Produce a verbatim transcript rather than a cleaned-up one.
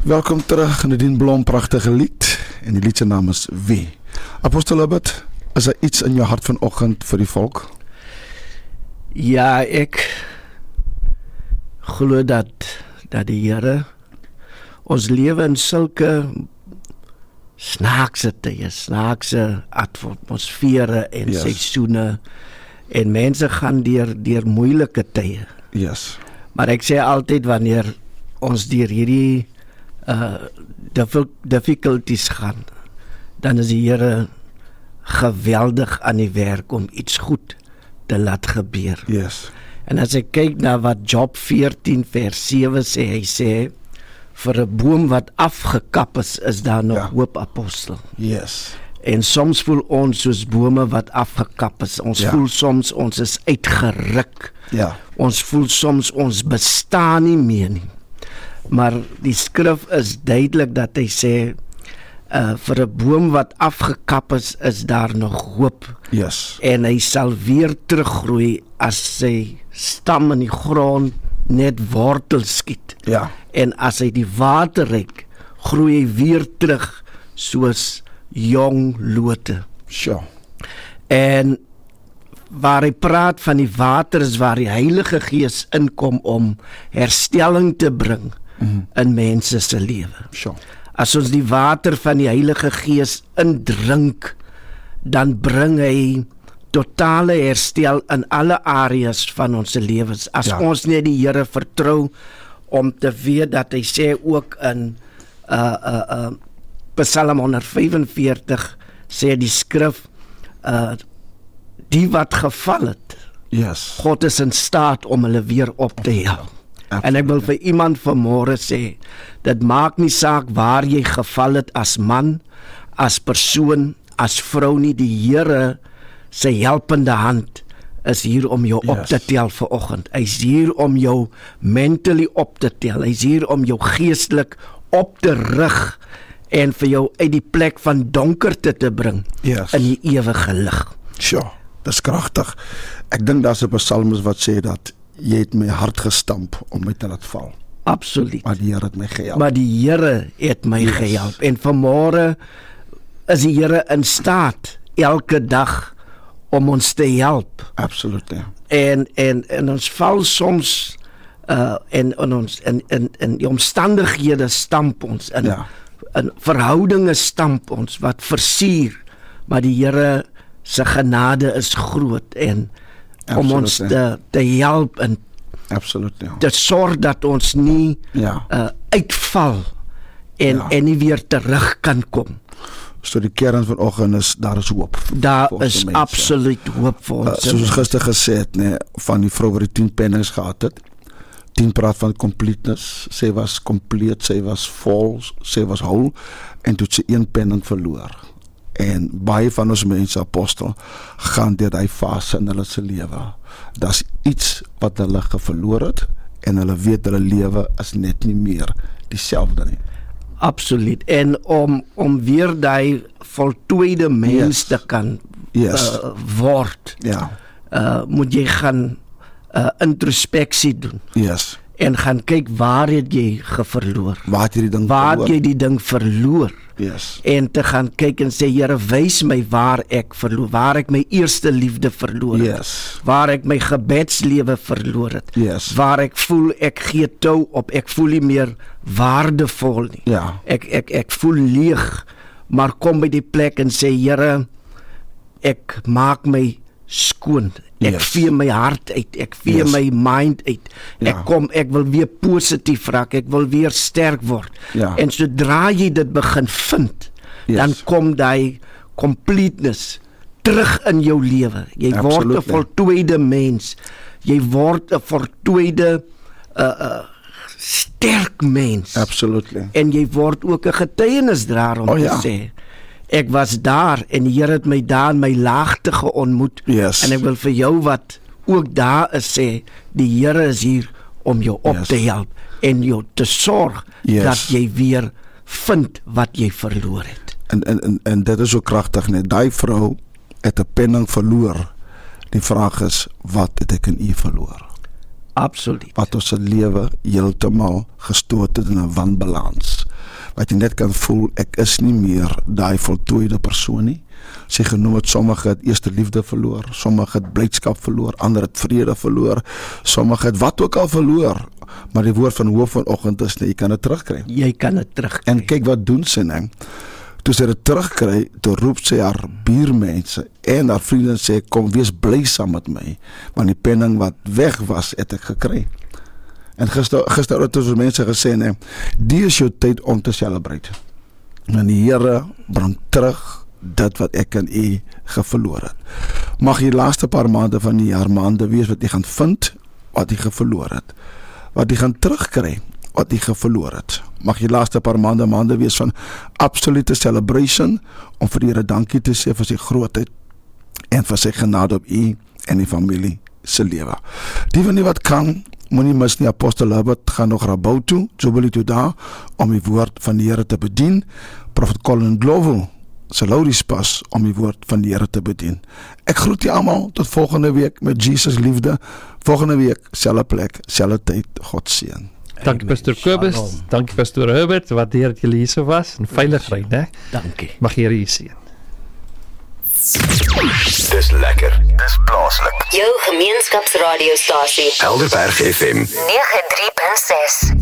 Welkom terug, Nadine Blom, pragtige lied. En die lied se naam is Wie. Apostel Albert, is daar iets in jou hart vanoggend vir die volk? Ja, ek glo dat, dat die Here ons lewe in sulke snaakse tye, snaakse atmosfere en Yes. seisoene, en mense gaan deur, deur moeilike tye. Yes. Maar ek sê altyd wanneer ons deur hierdie uh, difficulties gaan, dan is die Here geweldig aan die werk om iets goed te laat gebeur. Yes. En as ek kyk na wat Job veertien vers sewe sê, hy sê, vir 'n boom wat afgekap is, is daar nog Ja. hoop, apostel. Yes. En soms voel ons soos bome wat afgekap is. Ons Ja. voel soms ons is uitgeruk. Ja. Ons voel soms ons bestaan nie meer nie. Maar die skrif is duidelik dat hy sê, uh, vir 'n boom wat afgekap is, is daar nog hoop. Yes. En hy sal weer teruggroei as sy stam in die grond net wortels skiet. Ja. En as hy die water reik, groei hy weer terug soos jong lote. Sure. En waar hy praat van die water is waar die Heilige Gees inkom om herstelling te bring Mm-hmm. in mense se lewe. Sure. As ons die water van die Heilige Gees indrink, dan bring hy totale herstel in alle areas van ons lewens. As Ja. ons net die Here vertrou om te weet dat hy sê ook in uh uh uh Psalm honderd vyfenveertig sê die skrif, uh die wat geval het, Yes. God is in staat om hulle weer op te help. En ek wil vir iemand vanmôre sê, dit maak nie saak waar jy geval het as man, as persoon, as vrou nie, die Here sy helpende hand is hier om jou op Yes. te tel vanoggend. Hy's hier om jou mentally op te tel. Hy's hier om jou geestelik op te rig en vir jou uit die plek van donkerte te bring Yes. in die ewige lig. Sure. Dis kragtig. Ek dink daar's 'n psalmis wat sê dat jy het my hart gestamp om my te laat val. Absoluut. Maar die Here het my gehelp. Maar die Here het my Yes. gehelp. En vanmôre is die Here in staat elke dag om ons te help. Absolutely. En en en ons val soms uh en in ons in in in die omstandighede stamp ons in, Ja. in verhoudinge stamp ons wat versuur. Maar die Here se genade is groot en om ons te, te help en Absolutely. te sorg dat ons nie Ja. uh, uitval en, Ja. en nie weer terug kan kom. So die kern vanoggend is daar is hoop. Daar vir ons is mense. absoluut hoop vir Uh, ons. soos ons gister gesê het, nee, van die vrou wat die tien pennings gehad het. tien praat van completeness. Sy was compleet, sy was vol, sy was whole en toe het sy een penning verloor. En baie van ons mense, apostel, gaan deur daai fase in hulle se lewe. Daar's iets wat hulle geverloor het en hulle weet hulle lewe is net nie meer dieselfde nie. Absoluut. En om om weer daai voltooide mens Yes. te kan Yes. uh, word, Ja. uh, moet jy gaan uh, introspeksie doen Yes. en gaan kyk waar het jy geverloor? Waar het jy die ding Waar het verloor? jy die ding verloor? Yes. En te gaan kyk en sê, Here, wys my waar ek verloor, waar ek my eerste liefde verloor het, Yes. waar ek my gebedslewe verloor het, Yes. waar ek voel ek gee tou op, ek voel nie meer waardevol nie. Ja. Ek ek ek voel leeg, maar kom by die plek en sê, Here, ek maak my skoon. Ek Yes. vee my hart uit, ek vee Yes. my mind uit. Ja. Ek kom, ek wil weer positief raak, ek wil weer sterk word. Ja. En sodra jy dit begin vind, Yes. dan kom daai completeness terug in jou lewe. Jy word 'n Absolutely. voltooide mens. Jy word 'n voltooide uh, uh, sterk mens. Absolutely. En jy word ook 'n getuienisdraer om Oh, te ja. sê, ek was daar en die Here het my daar in my laagte geontmoet. Yes. En ek wil vir jou wat ook daar is sê, die Here is hier om jou op Yes. te help en jou te sorg Yes. dat jy weer vind wat jy verloor het. En en en, en dit is so kragtig net. Daai vrou het 'n penning verloor. Die vraag is, wat het ek in u verloor? Absoluut. Wat ons se lewe heeltemal gestoot het in 'n wanbalans. wat jy net kan voel, ek is nie meer daai voltooide persoon nie. Sy genoem het, sommige het eerste liefde verloor, sommige het blydskap verloor, ander het vrede verloor, sommige het wat ook al verloor, maar die woord van hoop vanoggend is, nee, jy kan het terugkry. Jy kan het terugkry. En kyk wat doen sy, nee. Toe sy dit terugkry, toe roep sy haar buurmense en haar vriende en sê, kom wees bly saam met my, want die penning wat weg was, het ek gekry. En gister, gister het ons mense gesê, nee, die is jou tyd om te celebrate. En die Here bring terug dit wat ek en u geverloor het. Mag die laaste paar maande van die jaar maande wees wat jy gaan vind, wat jy geverloor het. Wat jy gaan terugkry, wat jy geverloor het. Mag die laaste paar maande maande wees van absolute celebration, om vir die Here dankie te sê vir sy grootheid, en vir sy genade op u en die familie se lewe. Die van die wat kan, moenie mis nie, Apostel Herbert gaan nog Rabou toe, Jubilee toe daar, om die woord van die Here te bedien. Prophet Colin Glovel se Laudies pas om die woord van die Here te bedien. Ek groet die almal tot volgende week met Jesus liefde. Volgende week, selfe plek, selfe tyd, God seën. Dankie Pastor Kobus, dankie Pastor Herbert, wat deur dat julle hier was, en veilig ry, né? Dankie. Mag die Here u seën. Dis lekker, dis plaaslik. Jou gemeenskapsradiostasie Helderberg F M nege drie punt ses.